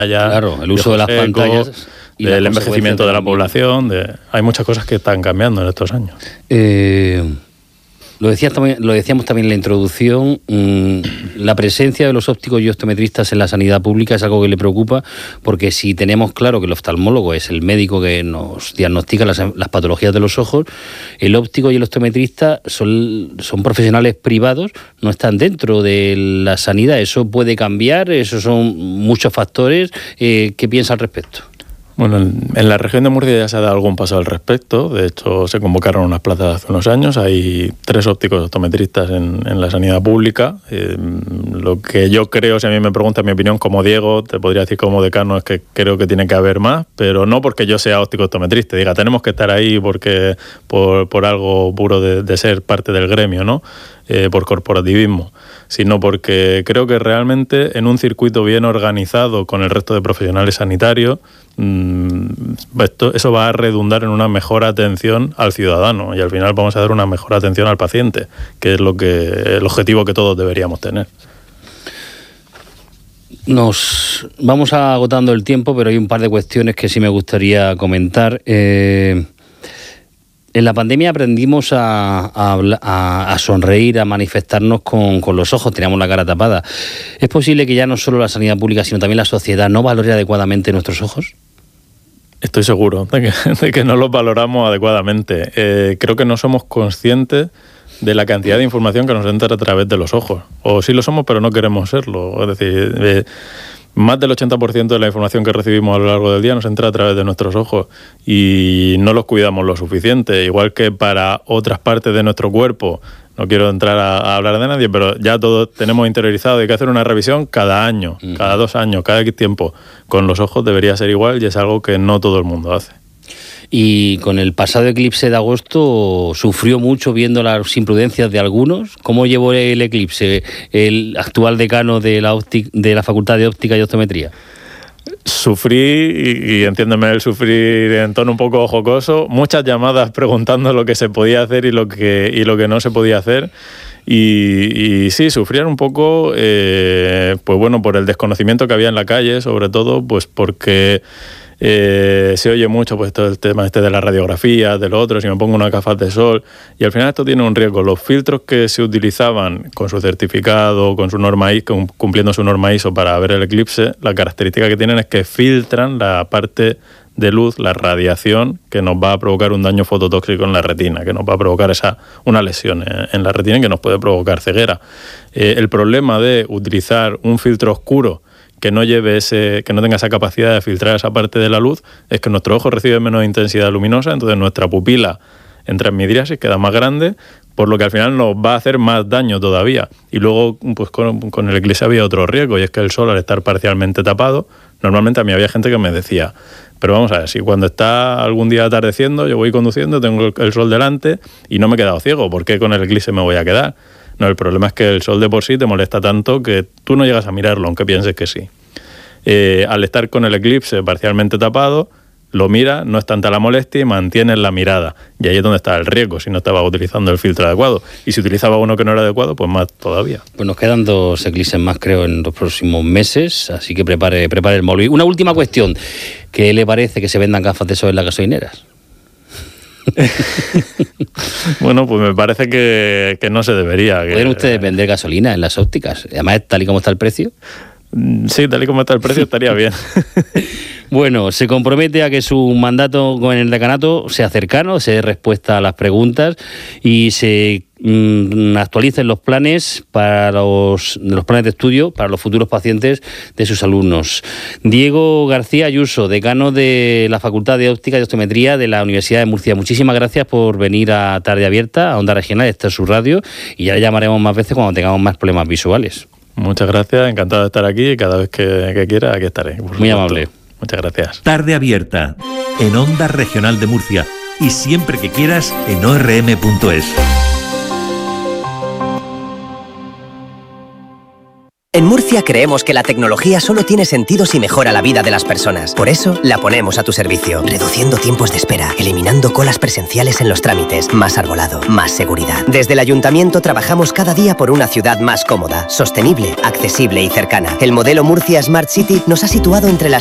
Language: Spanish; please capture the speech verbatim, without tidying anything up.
Claro, el uso de, de las seco, pantallas y del envejecimiento de la población, de, hay muchas cosas que están cambiando en estos años. Eh, lo, decías también, lo decíamos también en la introducción, mmm, la presencia de los ópticos y optometristas en la sanidad pública es algo que le preocupa, porque si tenemos claro que el oftalmólogo es el médico que nos diagnostica las, las patologías de los ojos, el óptico y el optometrista son, son profesionales privados, no están dentro de la sanidad. ¿Eso puede cambiar? ¿Esos son muchos factores? Eh, ¿Qué piensa al respecto? Bueno, en, en la región de Murcia ya se ha dado algún paso al respecto. De hecho, se convocaron unas plazas hace unos años. Hay tres ópticos optometristas en, en la sanidad pública. Eh, lo que yo creo, si a mí me preguntas mi opinión como Diego, te podría decir como decano, es que creo que tiene que haber más, pero no porque yo sea óptico optometrista. Diga, tenemos que estar ahí porque por, por algo puro de, de ser parte del gremio, ¿no? Eh, por corporativismo, sino porque creo que realmente en un circuito bien organizado con el resto de profesionales sanitarios, mmm, esto, eso va a redundar en una mejor atención al ciudadano y al final vamos a dar una mejor atención al paciente, que es lo que el objetivo que todos deberíamos tener. Nos vamos agotando el tiempo, pero hay un par de cuestiones que sí me gustaría comentar. Eh... En la pandemia aprendimos a, a, a sonreír, a manifestarnos con, con los ojos, teníamos la cara tapada. ¿Es posible que ya no solo la sanidad pública, sino también la sociedad no valore adecuadamente nuestros ojos? Estoy seguro de que, de que no los valoramos adecuadamente. Eh, creo que no somos conscientes de la cantidad de información que nos entra a través de los ojos. O sí lo somos, pero no queremos serlo. Es decir, eh, más del ochenta por ciento de la información que recibimos a lo largo del día nos entra a través de nuestros ojos y no los cuidamos lo suficiente. Igual que para otras partes de nuestro cuerpo, no quiero entrar a, a hablar de nadie, pero ya todos tenemos interiorizado que hay que hacer una revisión cada año, uh-huh. cada dos años, cada X tiempo. Con los ojos debería ser igual y es algo que no todo el mundo hace. Y con el pasado eclipse de agosto sufrió mucho viendo las imprudencias de algunos. ¿Cómo llevó el eclipse el actual decano de la, óptica, de la Facultad de Óptica y Optometría? Sufrí, y, y entiéndeme el sufrir en tono un poco jocoso, muchas llamadas preguntando lo que se podía hacer y lo que, y lo que no se podía hacer. Y, y sí, sufrían un poco, eh, pues bueno, por el desconocimiento que había en la calle, sobre todo, pues porque Eh, se oye mucho pues todo el tema este de la radiografía, de lo otro, si me pongo unas gafas de sol, y al final esto tiene un riesgo. Los filtros que se utilizaban con su certificado, con su norma I S O, cumpliendo su norma I S O para ver el eclipse, la característica que tienen es que filtran la parte de luz, la radiación, que nos va a provocar un daño fototóxico en la retina, que nos va a provocar esa una lesión en la retina y que nos puede provocar ceguera. Eh, el problema de utilizar un filtro oscuro que no lleve ese, que no tenga esa capacidad de filtrar esa parte de la luz, es que nuestro ojo recibe menos intensidad luminosa, entonces nuestra pupila entra en midriasis, queda más grande, por lo que al final nos va a hacer más daño todavía. Y luego, pues con, con el eclipse había otro riesgo, y es que el sol, al estar parcialmente tapado, normalmente a mí había gente que me decía, pero vamos a ver, si cuando está algún día atardeciendo, yo voy conduciendo, tengo el, el sol delante y no me he quedado ciego, ¿por qué con el eclipse me voy a quedar? No, el problema es que el sol de por sí te molesta tanto que tú no llegas a mirarlo, aunque pienses que sí. Eh, al estar con el eclipse parcialmente tapado, lo mira, no es tanta la molestia y mantienes la mirada. Y ahí es donde está el riesgo, si no estaba utilizando el filtro adecuado. Y si utilizaba uno que no era adecuado, pues más todavía. Pues nos quedan dos eclipses más, creo, en los próximos meses, así que prepare, prepare el móvil. Una última cuestión, ¿qué le parece que se vendan gafas de sol en las gasolineras? Bueno, pues me parece que, que no se debería. ¿Pueden que, ustedes vender gasolina en las ópticas? Además, tal y como está el precio. Sí, tal y como está el precio estaría bien. Bueno, se compromete a que su mandato con el decanato sea cercano, se dé respuesta a las preguntas y se mmm, actualicen los planes para los, los planes de estudio para los futuros pacientes de sus alumnos. Diego García Ayuso, decano de la Facultad de Óptica y Optometría de la Universidad de Murcia. Muchísimas gracias por venir a Tarde Abierta, a Onda Regional, esta es su radio, y ya le llamaremos más veces cuando tengamos más problemas visuales. Muchas gracias, encantado de estar aquí y cada vez que, que quiera aquí estaré. Muy supuesto. Amable. Muchas gracias. Tarde Abierta, en Onda Regional de Murcia y siempre que quieras en o erre eme punto es. En Murcia Murcia creemos que la tecnología solo tiene sentido si mejora la vida de las personas. Por eso, la ponemos a tu servicio, reduciendo tiempos de espera, eliminando colas presenciales en los trámites, más arbolado, más seguridad. Desde el Ayuntamiento trabajamos cada día por una ciudad más cómoda, sostenible, accesible y cercana. El modelo Murcia Smart City nos ha situado entre las